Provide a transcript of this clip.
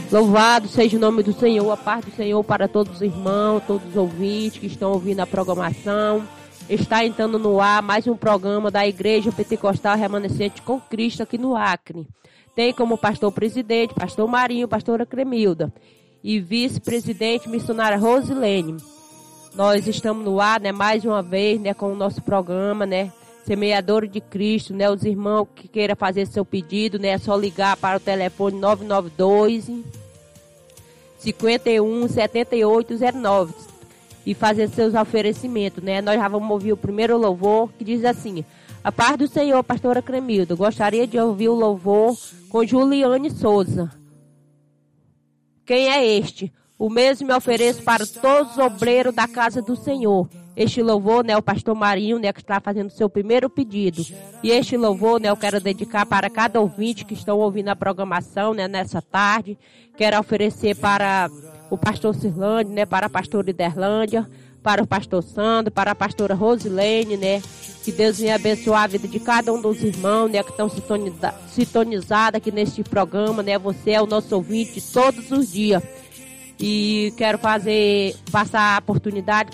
Louvado seja o nome do Senhor, a paz do Senhor para todos os irmãos, todos os ouvintes que estão ouvindo a programação. Está entrando no ar mais um programa da Igreja Pentecostal Remanescente com Cristo aqui no Acre. Tem como pastor presidente, pastor Marinho, pastora Cremilda e vice-presidente missionária Rosilene. Nós estamos no ar, mais uma vez, com o nosso programa, Semeador de Cristo, Os irmãos que queiram fazer seu pedido, é só ligar para o telefone 992 51 7809 e fazer seus oferecimentos, Nós já vamos ouvir o primeiro louvor que diz assim: a paz do Senhor, pastora Cremilda. Gostaria de ouvir o louvor com Juliane Souza. Quem é este? O mesmo me ofereço para todos os obreiros da casa do Senhor. Este louvor, o pastor Marinho, que está fazendo o seu primeiro pedido. E este louvor, eu quero dedicar para cada ouvinte que estão ouvindo a programação, nessa tarde. Quero oferecer para o pastor Cirlande, para a pastora Iderlândia, para o pastor Sandro, para a pastora Rosilene, Que Deus venha abençoar a vida de cada um dos irmãos, que estão sintonizados aqui neste programa, Você é o nosso ouvinte todos os dias. E quero passar a oportunidade